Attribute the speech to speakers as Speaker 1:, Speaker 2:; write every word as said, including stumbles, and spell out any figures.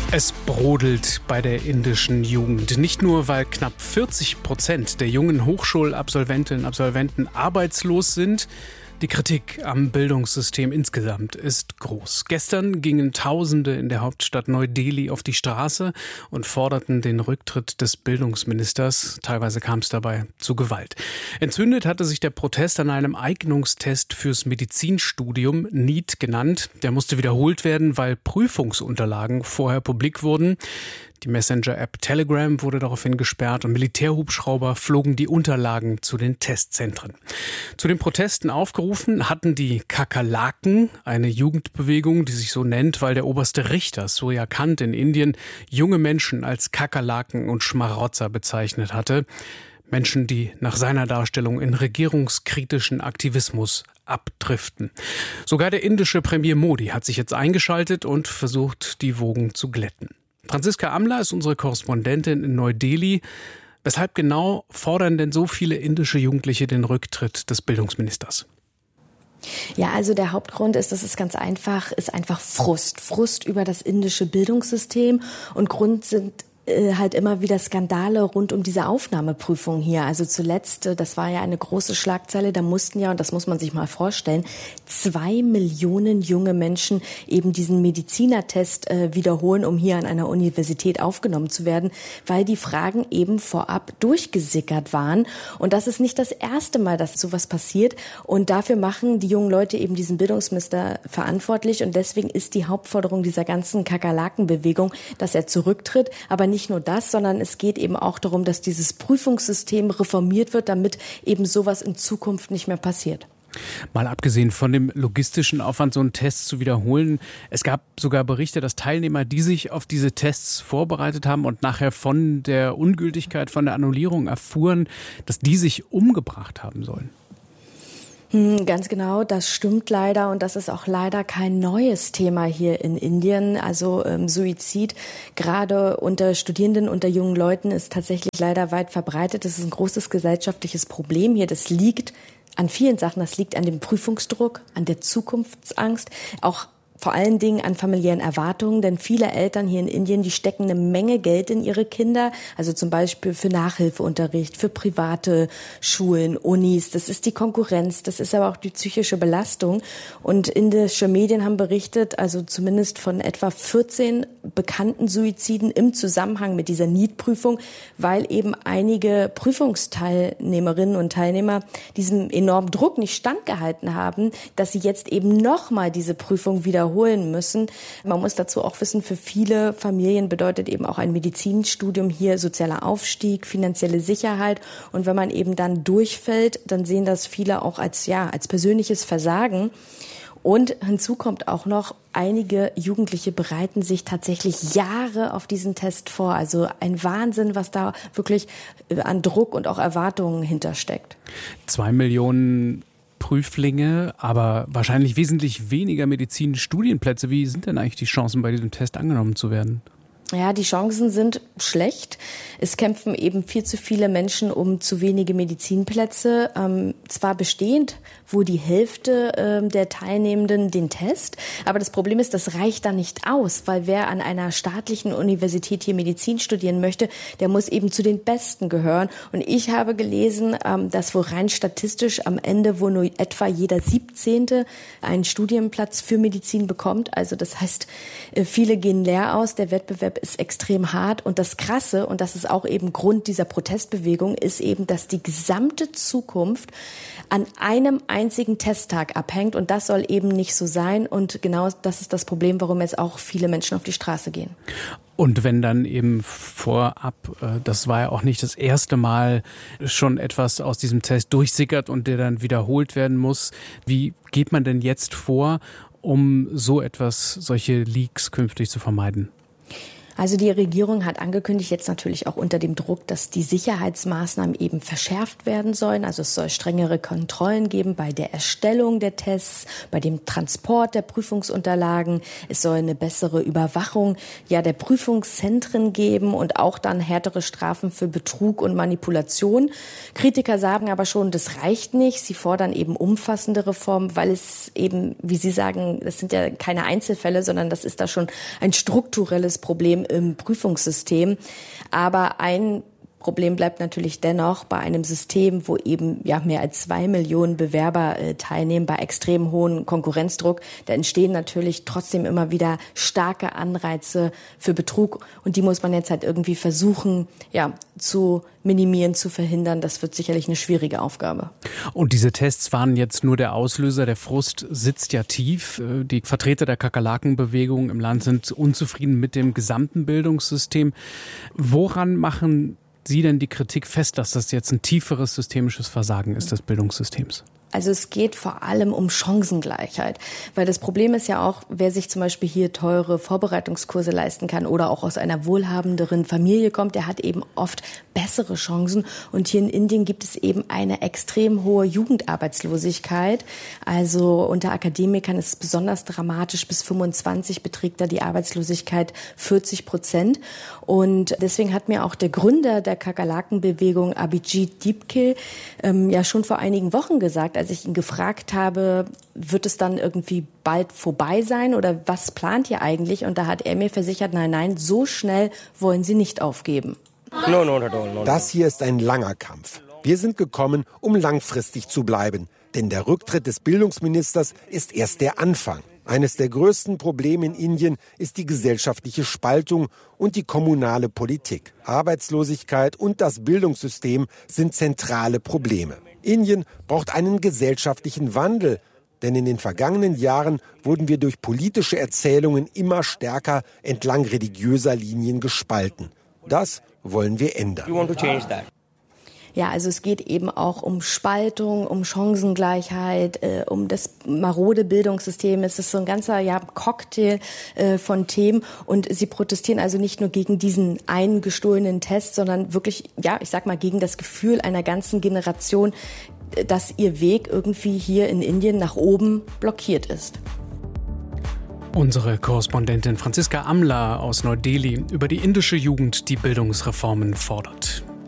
Speaker 1: Es brodelt bei der indischen Jugend. Nicht nur, weil knapp vierzig Prozent der jungen Hochschulabsolventinnen und Absolventen arbeitslos sind. Die Kritik am Bildungssystem insgesamt ist groß. Gestern gingen Tausende in der Hauptstadt Neu-Delhi auf die Straße und forderten den Rücktritt des Bildungsministers. Teilweise kam es dabei zu Gewalt. Entzündet hatte sich der Protest an einem Eignungstest fürs Medizinstudium, NEET genannt. Der musste wiederholt werden, weil Prüfungsunterlagen vorher publik wurden. Die Messenger-App Telegram wurde daraufhin gesperrt und Militärhubschrauber flogen die Unterlagen zu den Testzentren. Zu den Protesten aufgerufen hatten die Kakerlaken, eine Jugendbewegung, die sich so nennt, weil der oberste Richter Surya Kant in Indien junge Menschen als Kakerlaken und Schmarotzer bezeichnet hatte. Menschen, die nach seiner Darstellung in regierungskritischen Aktivismus abdriften. Sogar der indische Premier Modi hat sich jetzt eingeschaltet und versucht, die Wogen zu glätten. Franziska Amler ist unsere Korrespondentin in Neu-Delhi. Weshalb genau fordern denn so viele indische Jugendliche den Rücktritt des Bildungsministers?
Speaker 2: Ja, also der Hauptgrund ist, das ist ganz einfach, ist einfach Frust. Frust über das indische Bildungssystem und Grund sind halt immer wieder Skandale rund um diese Aufnahmeprüfung hier. Also zuletzt, das war ja eine große Schlagzeile, da mussten ja, und das muss man sich mal vorstellen, zwei Millionen junge Menschen eben diesen Medizinertest äh, wiederholen, um hier an einer Universität aufgenommen zu werden, weil die Fragen eben vorab durchgesickert waren. Und das ist nicht das erste Mal, dass sowas passiert. Und dafür machen die jungen Leute eben diesen Bildungsminister verantwortlich. Und deswegen ist die Hauptforderung dieser ganzen Kakerlakenbewegung, dass er zurücktritt, aber nicht nur das, sondern es geht eben auch darum, dass dieses Prüfungssystem reformiert wird, damit eben sowas in Zukunft nicht mehr passiert.
Speaker 1: Mal abgesehen von dem logistischen Aufwand, so einen Test zu wiederholen. Es gab sogar Berichte, dass Teilnehmer, die sich auf diese Tests vorbereitet haben und nachher von der Ungültigkeit, von der Annullierung erfuhren, dass die sich umgebracht haben sollen.
Speaker 2: Ganz genau, das stimmt leider und das ist auch leider kein neues Thema hier in Indien. Also ähm, Suizid, gerade unter Studierenden, unter jungen Leuten, ist tatsächlich leider weit verbreitet. Das ist ein großes gesellschaftliches Problem hier. Das liegt an vielen Sachen. Das liegt an dem Prüfungsdruck, an der Zukunftsangst, auch vor allen Dingen an familiären Erwartungen, denn viele Eltern hier in Indien, die stecken eine Menge Geld in ihre Kinder, also zum Beispiel für Nachhilfeunterricht, für private Schulen, Unis. Das ist die Konkurrenz, das ist aber auch die psychische Belastung. Und indische Medien haben berichtet, also zumindest von etwa vierzehn bekannten Suiziden im Zusammenhang mit dieser NEET-Prüfung, weil eben einige Prüfungsteilnehmerinnen und Teilnehmer diesem enormen Druck nicht standgehalten haben, dass sie jetzt eben nochmal diese Prüfung wiederholen holen müssen. Man muss dazu auch wissen, für viele Familien bedeutet eben auch ein Medizinstudium hier sozialer Aufstieg, finanzielle Sicherheit. Und wenn man eben dann durchfällt, dann sehen das viele auch als, ja, als persönliches Versagen. Und hinzu kommt auch noch, einige Jugendliche bereiten sich tatsächlich Jahre auf diesen Test vor. Also ein Wahnsinn, was da wirklich an Druck und auch Erwartungen hintersteckt.
Speaker 1: Zwei Millionen Prüflinge, aber wahrscheinlich wesentlich weniger Medizinstudienplätze. Wie sind denn eigentlich die Chancen, bei diesem Test angenommen zu werden?
Speaker 2: Ja, die Chancen sind schlecht. Es kämpfen eben viel zu viele Menschen um zu wenige Medizinplätze. Ähm, zwar bestehend wohl die Hälfte ähm, der Teilnehmenden den Test, aber das Problem ist, das reicht dann nicht aus, weil wer an einer staatlichen Universität hier Medizin studieren möchte, der muss eben zu den Besten gehören. Und ich habe gelesen, ähm, dass wohl rein statistisch am Ende wohl nur etwa jeder siebzehnte einen Studienplatz für Medizin bekommt. Also das heißt, äh, viele gehen leer aus. Der Wettbewerb ist extrem hart und das Krasse, und das ist auch eben Grund dieser Protestbewegung, ist eben, dass die gesamte Zukunft an einem einzigen Testtag abhängt und das soll eben nicht so sein und genau das ist das Problem, warum jetzt auch viele Menschen auf die Straße gehen.
Speaker 1: Und wenn dann eben vorab, das war ja auch nicht das erste Mal, schon etwas aus diesem Test durchsickert und der dann wiederholt werden muss, wie geht man denn jetzt vor, um so etwas, solche Leaks künftig zu vermeiden?
Speaker 2: Also die Regierung hat angekündigt, jetzt natürlich auch unter dem Druck, dass die Sicherheitsmaßnahmen eben verschärft werden sollen. Also es soll strengere Kontrollen geben bei der Erstellung der Tests, bei dem Transport der Prüfungsunterlagen. Es soll eine bessere Überwachung ja der Prüfungszentren geben und auch dann härtere Strafen für Betrug und Manipulation. Kritiker sagen aber schon, das reicht nicht. Sie fordern eben umfassende Reformen, weil es eben, wie Sie sagen, das sind ja keine Einzelfälle, sondern das ist da schon ein strukturelles Problem Problem im Prüfungssystem. Aber ein Problem bleibt natürlich dennoch bei einem System, wo eben ja mehr als zwei Millionen Bewerber äh, teilnehmen, bei extrem hohem Konkurrenzdruck. Da entstehen natürlich trotzdem immer wieder starke Anreize für Betrug. Und die muss man jetzt halt irgendwie versuchen, ja, zu minimieren, zu verhindern. Das wird sicherlich eine schwierige Aufgabe.
Speaker 1: Und diese Tests waren jetzt nur der Auslöser. Der Frust sitzt ja tief. Die Vertreter der Kakerlakenbewegung im Land sind unzufrieden mit dem gesamten Bildungssystem. Woran machen Sie denn die Kritik fest, dass das jetzt ein tieferes systemisches Versagen ist des Bildungssystems?
Speaker 2: Also es geht vor allem um Chancengleichheit, weil das Problem ist ja auch, wer sich zum Beispiel hier teure Vorbereitungskurse leisten kann oder auch aus einer wohlhabenderen Familie kommt, der hat eben oft bessere Chancen. Und hier in Indien gibt es eben eine extrem hohe Jugendarbeitslosigkeit. Also unter Akademikern ist es besonders dramatisch. Bis fünfundzwanzig beträgt da die Arbeitslosigkeit vierzig Prozent. Und deswegen hat mir auch der Gründer der Kakerlakenbewegung, Abhijit Dibke, ähm, ja schon vor einigen Wochen gesagt, als ich ihn gefragt habe, wird es dann irgendwie bald vorbei sein oder was plant ihr eigentlich? Und da hat er mir versichert, nein, nein, so schnell wollen sie nicht aufgeben.
Speaker 3: No, no, no, no, no. Das hier ist ein langer Kampf. Wir sind gekommen, um langfristig zu bleiben. Denn der Rücktritt des Bildungsministers ist erst der Anfang. Eines der größten Probleme in Indien ist die gesellschaftliche Spaltung und die kommunale Politik. Arbeitslosigkeit und das Bildungssystem sind zentrale Probleme. Indien braucht einen gesellschaftlichen Wandel, denn in den vergangenen Jahren wurden wir durch politische Erzählungen immer stärker entlang religiöser Linien gespalten. Das wollen wir ändern.
Speaker 2: Ja, also es geht eben auch um Spaltung, um Chancengleichheit, äh, um das marode Bildungssystem. Es ist so ein ganzer ja, Cocktail äh, von Themen. Und sie protestieren also nicht nur gegen diesen einen gestohlenen Test, sondern wirklich, ja, ich sag mal, gegen das Gefühl einer ganzen Generation, dass ihr Weg irgendwie hier in Indien nach oben blockiert ist.
Speaker 1: Unsere Korrespondentin Franziska Amla aus Neu-Delhi über die indische Jugend, die Bildungsreformen fordert.